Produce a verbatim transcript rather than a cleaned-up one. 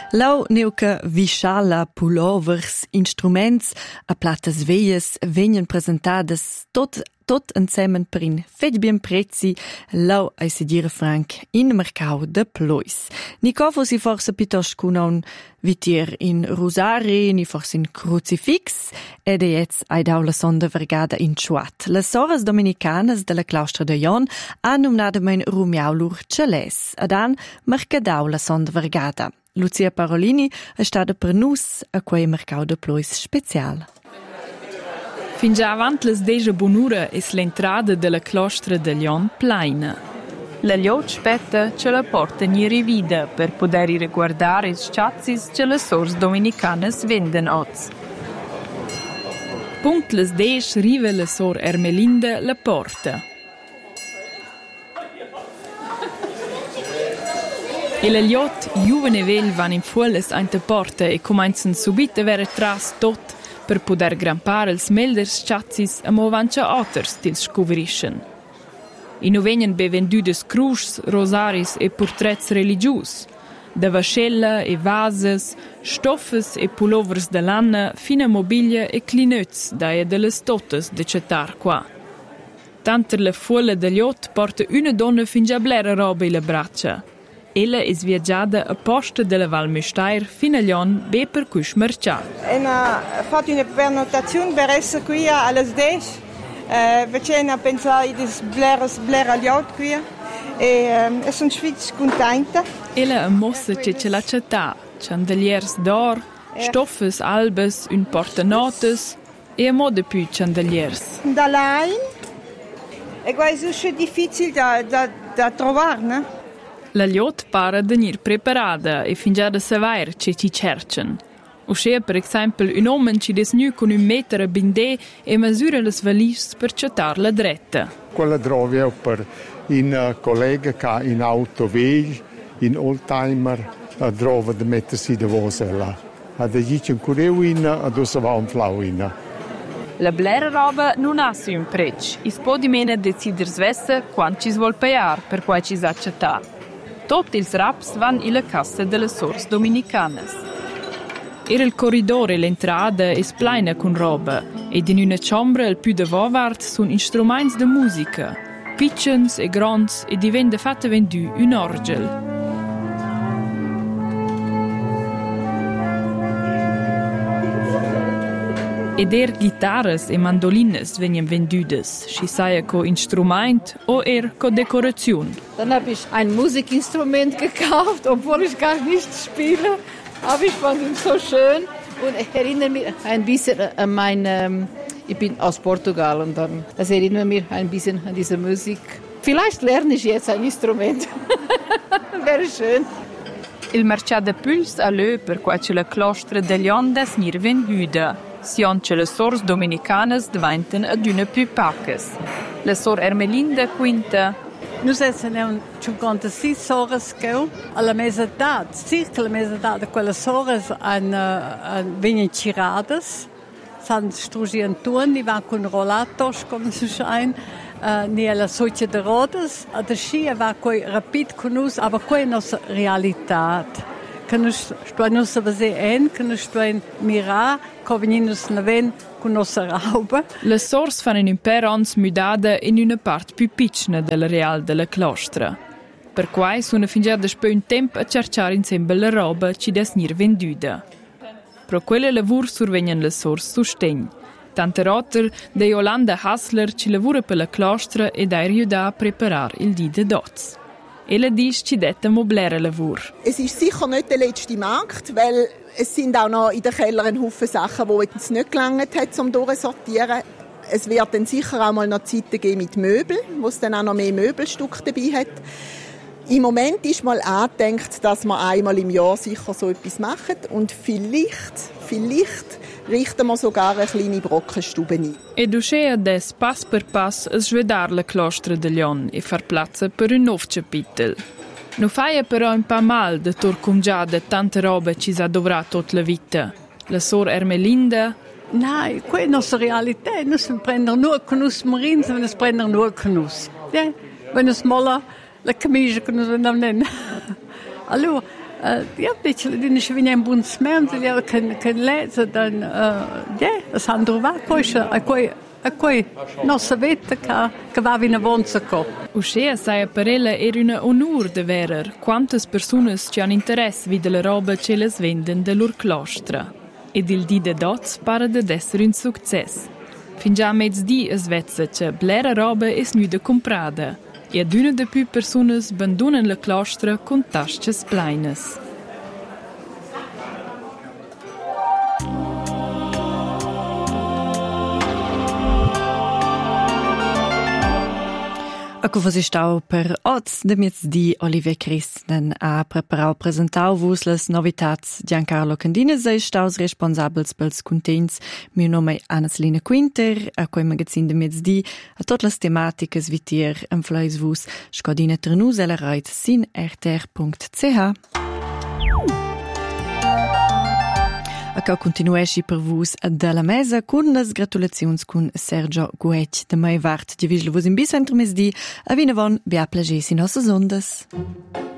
Lau neuca vishala, pullovers, instruments, a platas veias venien presentadas tot tot insieme per in fetg bien prezzi, lau ai se dire franc in mercau de Plois. Ni cofo si forse piuttosto cunon vitier in rosari, ni forse in crucifix, ed e jetzt ai dau la sonda vergada in Chuat. Le soras dominicanas della claustra de Jon han numnada mein rumiaulur celes, ad an mercadau la sonda vergada. Lucia Parolini è stata per nus a quei mercau de Plois special. Fin già avanti le deja bonura es l'entrada della clostra de Jon plaina. La Liot spetta ce la porta ni rivida per poter riguardare i schatzis che le sors dominicanas venden oz. Punct les dej rive la sor Ermelinda la porta. E la Liot, juven e vell, van in fuoles aint porta e comincian subito a vere tras tot per poder grampare ils melders schatzis a movancia otters tils scuverischen. I nu venien be vendudes cruschs, rosaris e portrets religius, da vascella e vases, stoffes e pullovers de lanna, fina mobilia e clinöts daia de les totes de cetar qua. Tanter la fuola de Liot porta una donna fin già blera roba in la braccia. Ella è viaggiata a posta della Val Müstair fino a Lyon be per cus mercià. E ha fatto una prenotazione per essere qui alle dieci. Eh, perché pensare di blera a Lyon qui. E eh, sono svizz contenta. Ella è mossa che ce l'ha città, chandeliers d'or, eh. stoffes albes, un portanotes e a modo più chandeliers. Da line. E questo è difficile da, da, da trovare, no? La Liot para venir preparada e fin già da savoir che ci cercen. Uscia per esempio un uomo ci desnu con un metro bindè e misura le valises per cetar la dretta. Quella troviamo per un collega che ha in auto vegli, in oldtimer, trova di mettersi da vosella. Ad dice un cureu in, ad osava un flau in. La blera roba non ha un prezzo. I spodi mena decider svesse quanto ci vuol pagare per quai ci accettare. Tutti i raps van in la cassa delle sors dominicanas. Era il corridore l'entrada è splaina con roba ed in una ciombra il più de vovart sono strumenti de musica, piccens e grands e diventa fatta vendu un orgel. Ed er chitarras e mandolines venien vendudes, si saia co instrument o er co decoration. Dann habe ich ein Musikinstrument gekauft, obwohl ich gar nicht spiele. Aber ich fand ihn so schön und erinnere mich ein bisschen an meine, ich bin aus Portugal und dann, das erinnert mich ein bisschen an diese Musik. Vielleicht lerne ich jetzt ein Instrument. Wäre schön. Il mercat de Puls a lö per qua ce la clostra de Lyon des nir venduda. Sion che le sors dominicanas diventen ad una più pacas. La sor Ermelinda quinta. Noi siamo cinquantasei soras che alla mezz'età, circa la mezz'età di quelle soras vengono ciradas, sono strugiati turni, vanno con rollatos, come si dice, nella socia de rodas, ad scia va coi rapid con noi, ma quella è la nostra realtà. Che noi stiamo a vedere, che noi stiamo a mirare, che veniamo a vedere con la nostra roba. Le sors fanno un per ans mudada in una parte più piccola della real della clostra. Per cui sono fin già da un tempo a cercare insieme la roba che deve essere venduta. Pro quelle lavoro survengono le sors sostegno. Tante rotter de Yolanda Hassler ci lavora per la clostra ed ha aiutato a preparare il dì de dots. Ella dice ci dette moblere lavoro. Es ist sicher nicht der letzte Markt, weil es sind auch noch in den Keller ein Haufen Sachen, die es nicht gelangt hat, um durchzusortieren. Es wird dann sicher auch mal noch Zeiten geben mit Möbeln, wo es dann auch noch mehr Möbelstücke dabei hat. Im Moment ist mal angedenkt, dass wir einmal im Jahr sicher so etwas machen und vielleicht, vielleicht richten wir sogar eine kleine Brockenstube ein. Ed uscea des pass per pass a svedar la clostra de Lyon e far plazza per un nuovo capitolo. Non faia però un po' mal de torcungià de tante robe ci sa dovrà tutta la vita. La sor Ermelinda. Nein, quella è la nostra realtà. Noi prendiamo nur con us marins, noi prendiamo nur con us. Wenn es mal la camicia che noi non nennen. Allora, Uh, ja, dice, dice, se viene un buon smento, che, che lezza, dan, uh, ja, es han trovato questo, a cui, a cui non sapete che, che va in avanti con. Uscea sai per ella era un onur de verer quantas personas ci hanno interesse vide la roba che le vendono da loro claustra. Ed il di de dots pare de essere un successo. Fin già a mezz'dì es vezza che blera roba es nu de comprada. E ad una de più personas abbandonan la claustra con tasches pleines. A cosa si stau per oz de mezz'dì Olivier Christen ha preparau presentau vus las novitats Giancarlo Candina sei staus responsabels pels contents. Mio nome è Anna-Selina Quinter, a quei magazin de mezz'dì a tot las tematicas vitier en fleis vus scodina trenus e la reit sin r t r punct c h. A che continuesci per vus dalla mesa con las gratulazions con Sergio Guet de mai vart di vislo vus in bis entre mesdi a vinavon bia plagesi nossas ondas.